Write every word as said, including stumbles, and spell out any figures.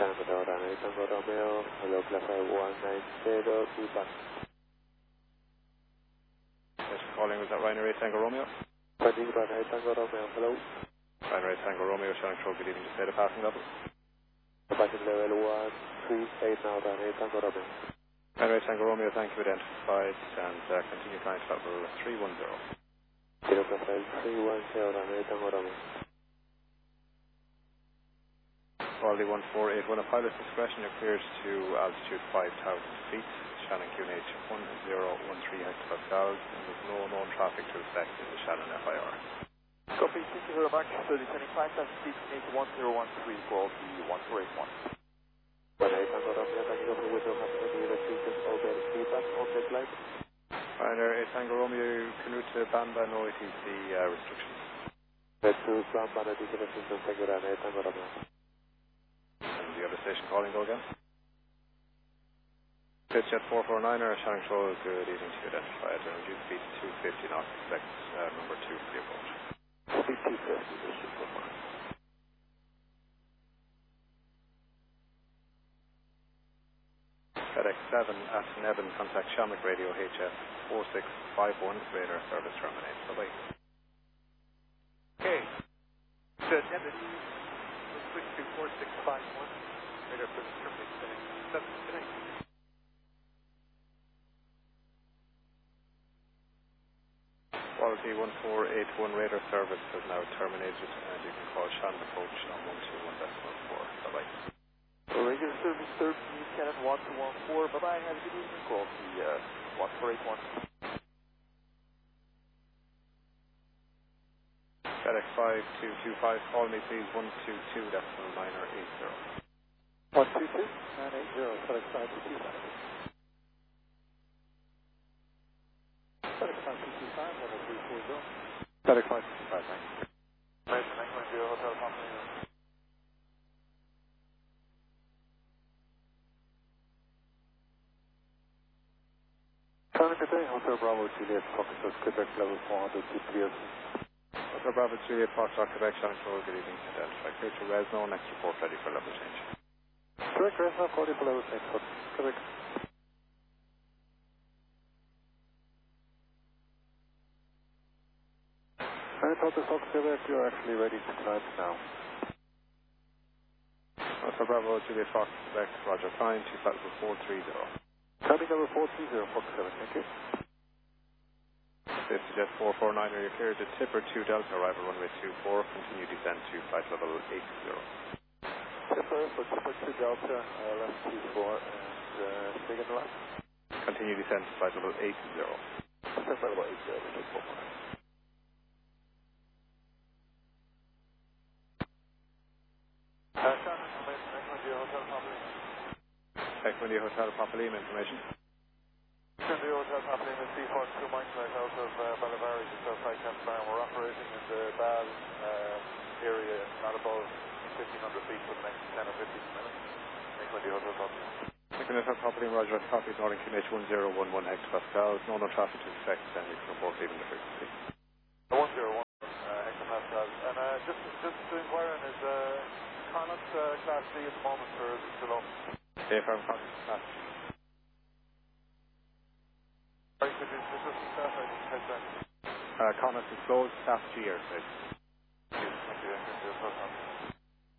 Tango Runway Tango Romeo, hello, Plaza one nine zero, feedback. Thanks for calling, was that Ryanair eight Tango Romeo? Running Runway Tango Romeo, hello. Ryanair eight Tango Romeo, Shannon Crow, good evening, just say the passing level. Passing level one three eight now, Runway Tango Romeo. Ryanair eight Tango Romeo, thank you, identified, and uh, continue flight level three one zero. Zero Plaza three one zero, Runway Tango Romeo. Quality one four eight one, a pilot's discretion, you're cleared to altitude five thousand feet, Shannon Q N H one zero one three hectopascals, and there's no known traffic to expect in the Shannon F I R. Copy, thank you very much. So descending five thousand feet, H one zero one three, quality one four eight one. Runway Tango Romeo, thank you for window capacity, restrictions, all better feedback, all set light. Ryanair eight Tango Romeo, canoe to Banda, no A T C uh, restrictions. Let's do some Banda D C restrictions, thank you, Runway Tango Romeo. And the other station calling go again. Pitchjet four four niner, Shannon Crow, good evening to you, identified, and reduce speed to two fifty knots, expect uh, number two for the approach. Speed two fifty, this should go fine. FedEx seven at Nevin, contact Shamrock Radio H F four six five one, radar service terminate. Bye-bye. Okay. So Nevin, we'll switch to four six five one, radar service terminate, FedEx seven, good night. Quality one four eight one, radar service has now terminated, and you can call Shannon approach on one two one decimal four. Bye-bye. Regular service thirteen, Canon one two one four, bye-bye, have a good evening, quality uh, one four eight one. FedEx five two two five, call me please, one two two decimal niner eight zero. one two two nine eight zero, FedEx five two two five. FedEx five two two five, level three four zero. FedEx five two two five, thanks. Right, nine one zero, Hotel Company. Current today, Hotel Bravo Juliet, Foxtrot, Quebec, level four hundred, G P S. Hotel Bravo Juliet, Foxtrot, Quebec, Shannon Crow, good evening, identified, clear to Resno, next report ready for level change. Correct, Resno, quality for level change, Quebec. And Hotel Fox, Quebec, you're actually ready to climb now. Hotel Bravo Juliet, Fox, Quebec, Roger, fine, two flight level four three zero. Climbing level four three zero, Fox seven, thank you. Jet four four niner, you're cleared to Tipper two Delta, arrival runway two four, continue descent to flight level eight zero. Tipper for Tipper two Delta, uh, left two four, and uh, stay on the left. Continue descent to flight level eight zero. Descent flight level eight zero, this is four four nine. Uh, Shannon, information, nine one zero, Hotel Company. Equity Hotel Papa Lima information. Send the Hotel Company in C forty-two Mindflight out of uh, Balavari, just outside Campbell. We're operating in the Bal um, area, not above fifteen hundred feet for the next ten or fifteen minutes. Equity Hotel Company. Equity Hotel Papa Lima, Roger, copy, Northern Q N H one zero one one hectopascals, no no traffic to expect, and you can report leaving the frequency. one zero one uh, hectopascals. And uh, just, just to inquire on is uh, Connaught uh, Class D at the moment, or is it still up? Okay, firm contact class. Sorry, could you just listen to that? I didn't catch that. Uh, Connaught is closed, staff G airspace. Thank you. Thank you. Thank you.